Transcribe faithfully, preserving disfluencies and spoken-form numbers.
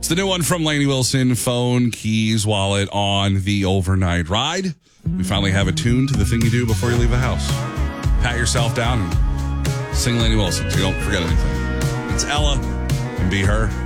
It's the new one from Lainey Wilson, phone, keys, wallet on the overnight ride. We finally have it tuned to the thing you do before you leave the house. Pat yourself down and sing Lainey Wilson so you don't forget anything. It's Ella and Be Her.